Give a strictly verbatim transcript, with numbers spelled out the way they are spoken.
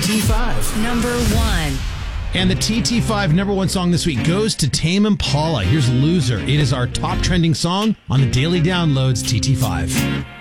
T five. Number one. And the T T five number one song this week goes to Tame Impala. Here's Loser. It is our top trending song on the Daily Downloads T T five.